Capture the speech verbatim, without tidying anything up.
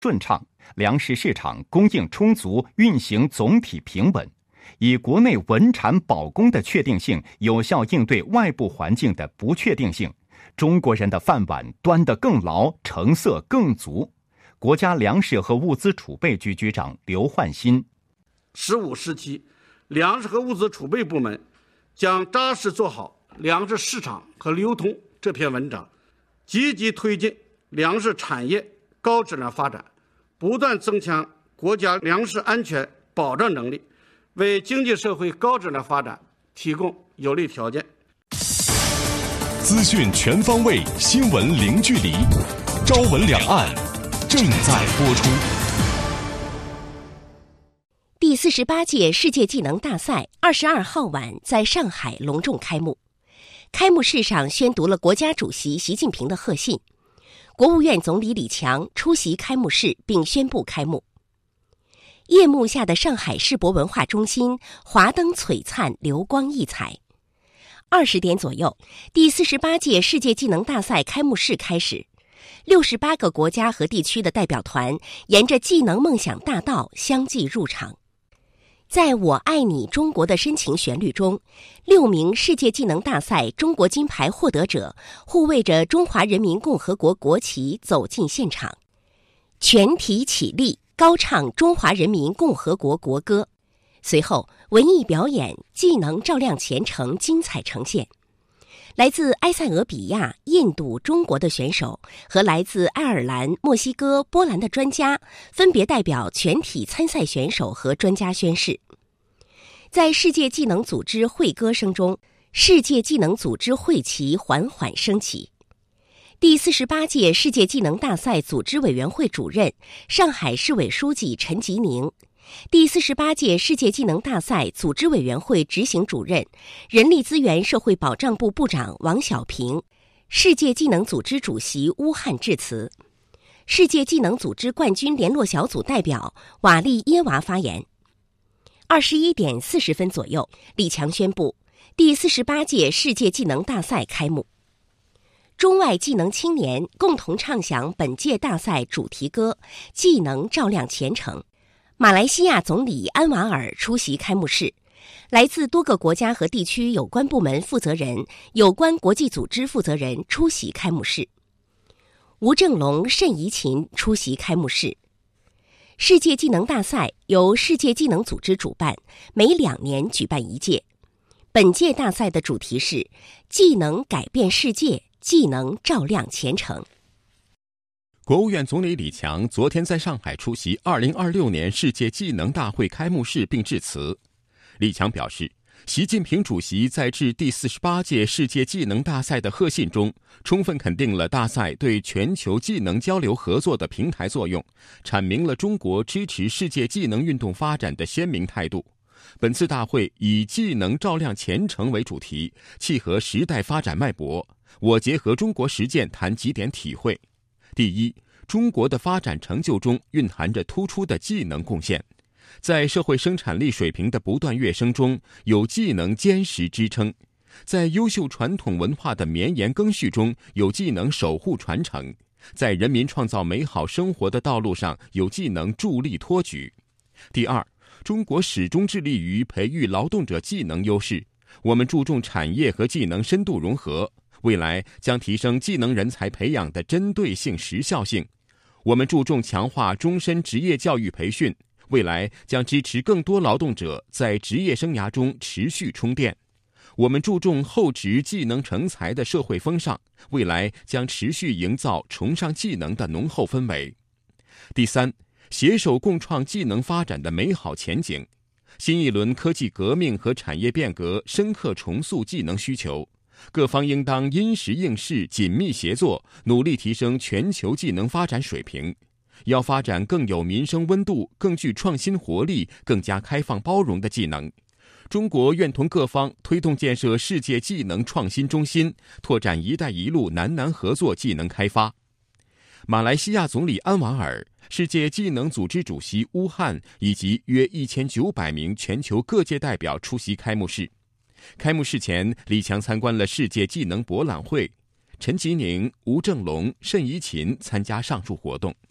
顺畅，粮食市场供应充足，运行总体平稳，以国内稳产保供的确定性，有效应对外部环境的不确定性，中国人的饭碗端得更牢，成色更足。国家粮食和物资储备局局长刘焕新： 十五时期，粮食和物资储备部门将扎实做好粮食市场和流通这篇文章，积极推进粮食产业高质量发展，不断增强国家粮食安全保障能力，为经济社会高质量发展提供有利条件。 资讯全方位，新闻零距离，朝闻两岸正在播出。 第四十八届世界技能大赛二十二号晚在上海隆重开幕。开幕式上宣读了国家主席习近平的贺信，国务院总理李强出席开幕式并宣布开幕。夜幕下的上海世博文化中心华灯璀璨，流光溢彩。二十点左右，第四十八届世界技能大赛开幕式开始。六十八个国家和地区的代表团沿着技能梦想大道相继入场。在我爱你中国的深情旋律中，六名世界技能大赛中国金牌获得者护卫着中华人民共和国国旗走进现场，全体起立，高唱中华人民共和国国歌。随后，文艺表演、技能照亮前程精彩呈现。来自埃塞俄比亚、印度、中国的选手和来自爱尔兰、墨西哥、波兰的专家分别代表全体参赛选手和专家宣誓。在世界技能组织会歌声中，世界技能组织会旗缓缓升起。第四十八届世界技能大赛组织委员会主任、上海市委书记陈吉宁，第四十八届世界技能大赛组织委员会执行主任、人力资源社会保障部部长王小平，世界技能组织主席乌汉致辞。世界技能组织冠军联络小组代表瓦利耶娃发言。二十一点四十分左右，李强宣布第四十八届世界技能大赛开幕。中外技能青年共同唱响本届大赛主题歌《技能照亮前程》。马来西亚总理安瓦尔出席开幕式，来自多个国家和地区有关部门负责人、有关国际组织负责人出席开幕式。吴正龙、谌怡琴出席开幕式。世界技能大赛由世界技能组织主办，每两年举办一届。本届大赛的主题是“技能改变世界，技能照亮前程”。 国务院总理李强昨天在上海出席二零二六年世界技能大会开幕式并致辞。李强表示，习近平主席在致第四十八届世界技能大赛的贺信中，充分肯定了大赛对全球技能交流合作的平台作用，阐明了中国支持世界技能运动发展的鲜明态度。本次大会以技能照亮前程为主题，契合时代发展脉搏。我结合中国实践谈几点体会。第一，中国的发展成就中蕴含着突出的技能贡献，在社会生产力水平的不断跃升中，有技能坚实支撑；在优秀传统文化的绵延更续中，有技能守护传承；在人民创造美好生活的道路上，有技能助力托举。第二，中国始终致力于培育劳动者技能优势，我们注重产业和技能深度融合，未来将提升技能人才培养的针对性、时效性。我们注重强化终身职业教育培训，未来将支持更多劳动者在职业生涯中持续充电。我们注重厚植技能成才的社会风尚，未来将持续营造崇尚技能的浓厚氛围。第三，携手共创技能发展的美好前景。新一轮科技革命和产业变革深刻重塑技能需求，各方应当因时应势，紧密协作，努力提升全球技能发展水平。要发展更有民生温度、更具创新活力、更加开放包容的技能。中国愿同各方推动建设世界技能创新中心，拓展“一带一路”南南合作技能开发。马来西亚总理安瓦尔、世界技能组织主席乌汉以及约一千九百名全球各界代表出席开幕式。开幕式前，李强参观了世界技能博览会，陈吉宁、吴正龙、谌怡琴参加上述活动。